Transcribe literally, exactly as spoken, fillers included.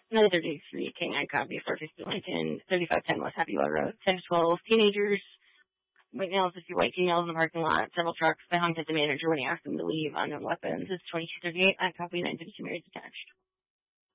Another thirty-three King I copy, four fifty Lincoln, thirty-five ten West Happy Well Road, ten to twelve teenagers, white males, fifty white females in the parking lot, several trucks. They honked at the manager when he asked them to leave, unknown weapons. It's twenty-two thirty-eight I copy, nine fifty-two Mary's attached.